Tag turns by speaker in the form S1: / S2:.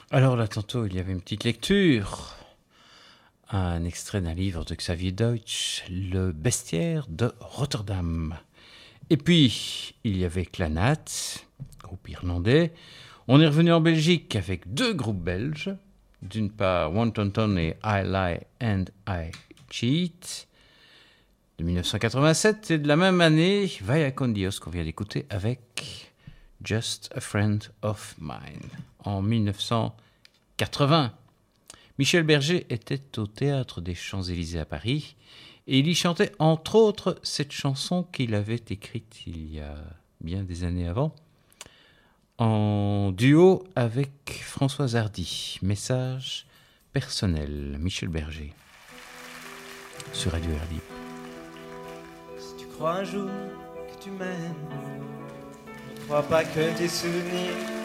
S1: Alors là, tantôt, il y avait une petite lecture, un extrait d'un livre de Xavier Deutsch, Le bestiaire de Rotterdam. Et puis, il y avait Clanat, groupe irlandais. On est revenu en Belgique avec deux groupes belges. D'une part, One Ton Ton et I Lie and I Cheat, de 1987. Et de la même année, Vaya con Dios, qu'on vient d'écouter, avec Just a Friend of Mine, en 1980. Michel Berger était au Théâtre des Champs-Élysées à Paris et il y chantait entre autres cette chanson qu'il avait écrite il y a bien des années avant, en duo avec Françoise Hardy. Message personnel, Michel Berger, sur Radio Air Libre.
S2: Si tu crois un jour que tu m'aimes, ne crois pas que tes souvenirs